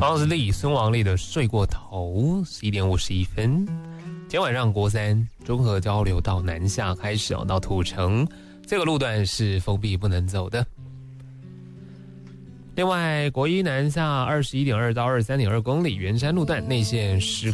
方式力孙王力的睡过头，11点51分。今天晚上国三中和交流道南下开始到土城，这个路段是封闭不能走的。另外国一南下21.2到23.2公里，圆山路段内线施